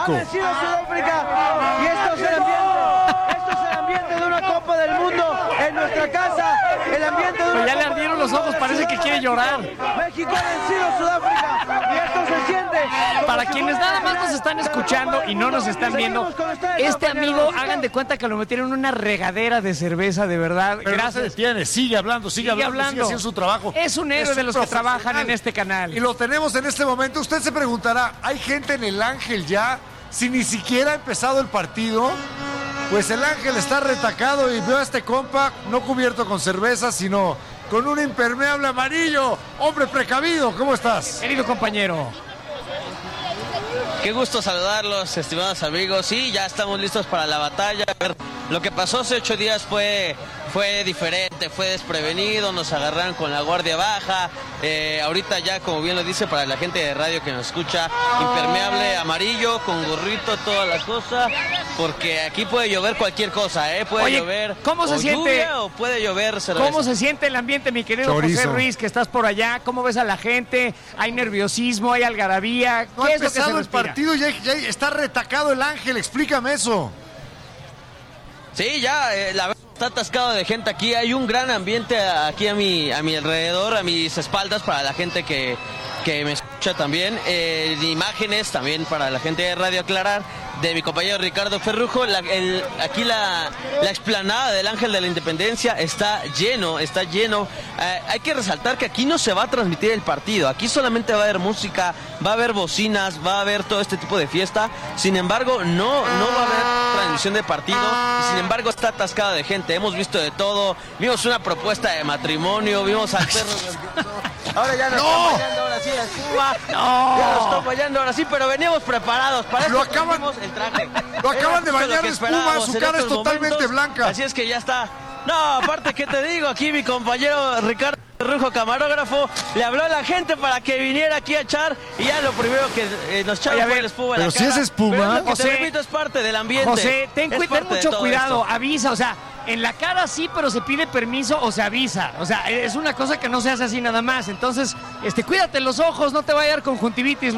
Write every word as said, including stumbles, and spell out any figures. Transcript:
México. Bendecido Sudáfrica. Y esto es el ambiente. Esto es el ambiente de una Copa del Mundo en nuestra casa. El ambiente de una Pero ya le Copa ardieron los ojos, parece que quiere llorar. México ha vencido a Sudáfrica. Y esto se siente. Para quienes nada más nos están escuchando y no nos están viendo, este amigo, hagan de cuenta que lo metieron en una regadera de cerveza, de verdad. Pero Gracias. no se detiene, sigue hablando, sigue, Sigue hablando, hablando. sigue haciendo su trabajo. Es un héroe Es de un los que profesional. trabajan en este canal. Y lo tenemos en este momento. Usted se preguntará, ¿hay gente en el Ángel ya? Si ni siquiera ha empezado el partido, pues el Ángel está retacado y veo a este compa no cubierto con cerveza, sino con un impermeable amarillo. Hombre precavido, ¿cómo estás? Querido compañero. Qué gusto saludarlos, estimados amigos. Sí, ya estamos listos para la batalla. Lo que pasó hace ocho días fue, fue diferente, fue desprevenido, nos agarraron con la guardia baja. Eh, ahorita ya, como bien lo dice, para la gente de radio que nos escucha, impermeable amarillo, con gorrito, toda la cosa, porque aquí puede llover cualquier cosa, ¿eh? Puede Oye, llover ¿cómo se o siente? lluvia o puede llover cerveza. ¿Cómo se siente el ambiente, mi querido Chorizo. José Ruiz, que estás por allá? ¿Cómo ves a la gente? ¿Hay nerviosismo? ¿Hay algarabía? No ha ¿Qué es lo que se empezado el respira? partido, ya, ya está retacado el Ángel, explícame eso. Sí, ya, eh, la verdad está atascado de gente aquí. Hay un gran ambiente aquí a mi, a mi alrededor, a mis espaldas, para la gente que, que me escucha también. Eh, imágenes también para la gente de Radio Aclarar, de mi compañero Ricardo Ferrujo. La, el, aquí la, la explanada del Ángel de la Independencia está lleno, está lleno. Eh, hay que resaltar que aquí no se va a transmitir el partido. Aquí solamente va a haber música, va a haber bocinas, va a haber todo este tipo de fiesta. Sin embargo, no, no va a haber transmisión de partido. Y sin embargo, está atascado de gente. Hemos visto de todo. Vimos una propuesta de matrimonio, vimos al perro. Ahora ya nos ¡No! están fallando, ahora sí, a Cuba. ¡No! Ya nos están fallando, ahora sí, pero veníamos preparados. Para Lo eso acaban- pusimos el traje. lo acaban de Era justo bañar lo que de espuma, esperábamos su en cara es estos totalmente momentos. blanca. Así es que ya está. No, aparte, ¿qué te digo? Aquí mi compañero Ricardo Rujo, camarógrafo, le habló a la gente para que viniera aquí a echar, y ya lo primero que eh, nos echaron Oye, a fue ver, el espuma en pero la si cara. es espuma. Pero es lo que José, te repito, es parte del ambiente. José, ten, Es cu- ten parte de mucho todo cuidado, esto. avisa, o sea, en la cara sí, pero se pide permiso o se avisa. O sea, es una cosa que no se hace así nada más. Entonces, este, cuídate los ojos, no te vaya a dar conjuntivitis.